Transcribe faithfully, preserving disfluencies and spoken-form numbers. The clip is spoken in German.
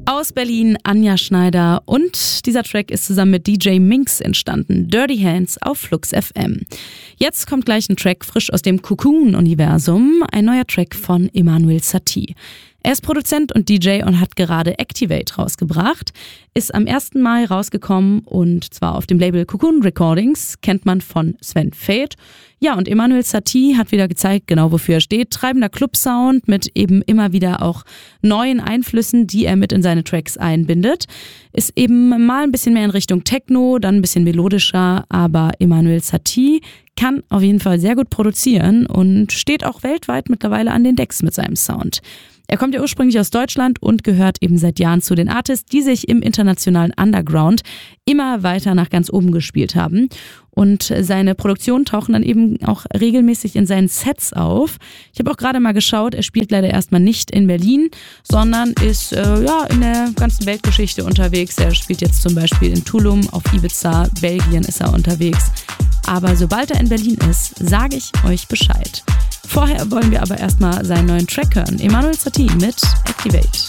Aus Berlin Anja Schneider und dieser Track ist zusammen mit D J Minx entstanden. Dirty Hands auf Flux F M. Jetzt kommt gleich ein Track frisch aus dem Cocoon-Universum, ein neuer Track von Emanuel Satie. Er ist Produzent und D J und hat gerade Activate rausgebracht, ist am ersten Mai rausgekommen und zwar auf dem Label Cocoon Recordings, kennt man von Sven Fade. Ja, und Emanuel Satie hat wieder gezeigt, genau wofür er steht. Treibender Club-Sound mit eben immer wieder auch neuen Einflüssen, die er mit in seine Tracks einbindet. Ist eben mal ein bisschen mehr in Richtung Techno, dann ein bisschen melodischer, aber Emanuel Satie kann auf jeden Fall sehr gut produzieren und steht auch weltweit mittlerweile an den Decks mit seinem Sound. Er kommt ja ursprünglich aus Deutschland und gehört eben seit Jahren zu den Artists, die sich im internationalen Underground immer weiter nach ganz oben gespielt haben. Und seine Produktionen tauchen dann eben auch regelmäßig in seinen Sets auf. Ich habe auch gerade mal geschaut, er spielt leider erstmal nicht in Berlin, sondern ist äh, ja in der ganzen Weltgeschichte unterwegs. Er spielt jetzt zum Beispiel in Tulum, auf Ibiza, Belgien ist er unterwegs. Aber sobald er in Berlin ist, sage ich euch Bescheid. Vorher wollen wir aber erstmal seinen neuen Track hören. Emanuel Satie mit Activate.